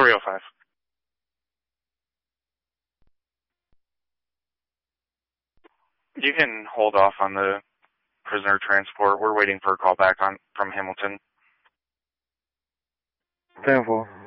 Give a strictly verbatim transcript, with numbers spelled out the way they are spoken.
three oh five. You can hold off on the prisoner transport. We're waiting for a call back on from Hamilton. ten four.